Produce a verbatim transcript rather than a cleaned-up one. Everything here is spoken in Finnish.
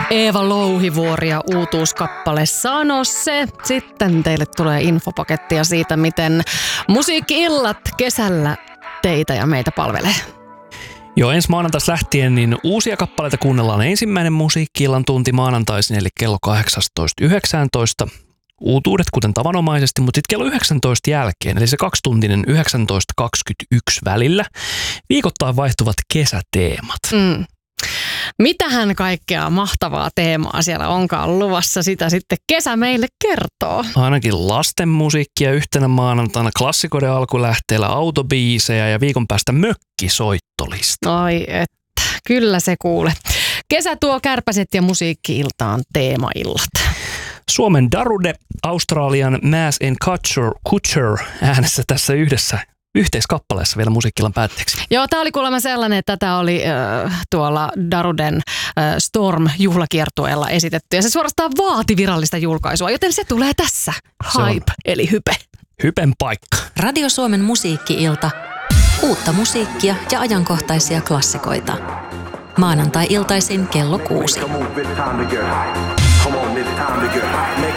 Eeva Louhivuori ja uutuuskappale Sano se. Sitten teille tulee infopakettia siitä, miten musiikki-illat kesällä teitä ja meitä palvelee. Joo, ensi maanantaista lähtien niin uusia kappaleita kuunnellaan ensimmäinen musiikki-illan tunti maanantaisin, eli kello kahdeksastatoista yhdeksäntoista. Uutuudet kuten tavanomaisesti, mutta sitten kello yhdeksäntoista jälkeen, eli se kaksituntinen yhdeksäntoista kaksikymmentäyksi välillä, viikoittain vaihtuvat kesäteemat. Mm. Mitähän kaikkea mahtavaa teemaa siellä onkaan luvassa, sitä sitten kesä meille kertoo. Ainakin lasten musiikkia yhtenä maanantaina, klassikoiden alkulähteellä autobiisejä ja viikon päästä mökkisoittolista. Ai että, kyllä se kuule. Kesä tuo kärpäset ja musiikki-iltaan teemaillat. Suomen Darude, Australian Mass and Culture, Culture äänessä tässä yhdessä yhteiskappaleessa vielä musiikkilan päätteeksi. Joo, tämä oli kuulemma sellainen, että tätä oli äh, tuolla Daruden äh, Storm-juhlakiertueella esitetty. Ja se suorastaan vaati virallista julkaisua, joten se tulee tässä. Hype, eli hype. Hypen paikka. Radio Suomen musiikki-ilta. Uutta musiikkia ja ajankohtaisia klassikoita. Maanantai-iltaisin kello kuusi.